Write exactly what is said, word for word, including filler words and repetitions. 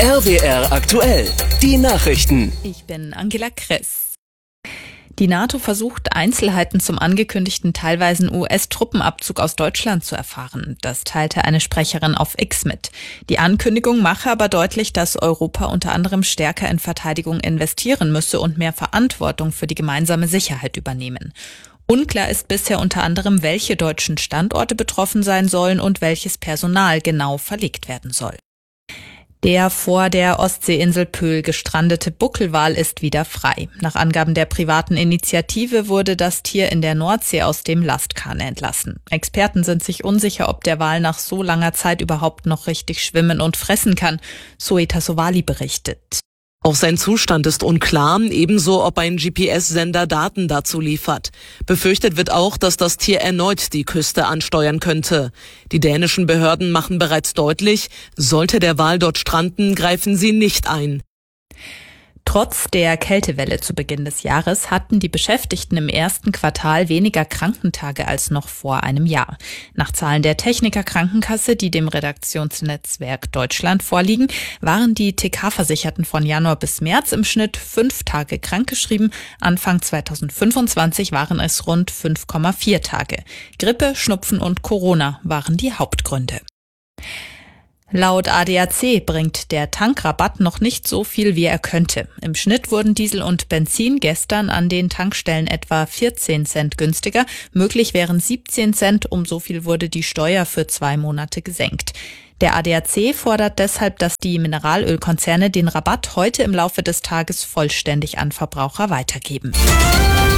R W R aktuell, die Nachrichten. Ich bin Angela Kress. Die NATO versucht, Einzelheiten zum angekündigten teilweisen U S-Truppenabzug aus Deutschland zu erfahren. Das teilte eine Sprecherin auf X mit. Die Ankündigung mache aber deutlich, dass Europa unter anderem stärker in Verteidigung investieren müsse und mehr Verantwortung für die gemeinsame Sicherheit übernehmen. Unklar ist bisher unter anderem, welche deutschen Standorte betroffen sein sollen und welches Personal genau verlegt werden soll. Der vor der Ostseeinsel Pöhl gestrandete Buckelwal ist wieder frei. Nach Angaben der privaten Initiative wurde das Tier in der Nordsee aus dem Lastkahn entlassen. Experten sind sich unsicher, ob der Wal nach so langer Zeit überhaupt noch richtig schwimmen und fressen kann. Zoe Tassovali berichtet. Auch sein Zustand ist unklar, ebenso ob ein G P S-Sender Daten dazu liefert. Befürchtet wird auch, dass das Tier erneut die Küste ansteuern könnte. Die dänischen Behörden machen bereits deutlich, sollte der Wal dort stranden, greifen sie nicht ein. Trotz der Kältewelle zu Beginn des Jahres hatten die Beschäftigten im ersten Quartal weniger Krankentage als noch vor einem Jahr. Nach Zahlen der Techniker Krankenkasse, die dem Redaktionsnetzwerk Deutschland vorliegen, waren die T K-Versicherten von Januar bis März im Schnitt fünf Tage krankgeschrieben. Anfang zweitausendfünfundzwanzig waren es rund fünf Komma vier Tage. Grippe, Schnupfen und Corona waren die Hauptgründe. Laut A D A C bringt der Tankrabatt noch nicht so viel, wie er könnte. Im Schnitt wurden Diesel und Benzin gestern an den Tankstellen etwa vierzehn Cent günstiger. Möglich wären siebzehn Cent, um so viel wurde die Steuer für zwei Monate gesenkt. Der A D A C fordert deshalb, dass die Mineralölkonzerne den Rabatt heute im Laufe des Tages vollständig an Verbraucher weitergeben.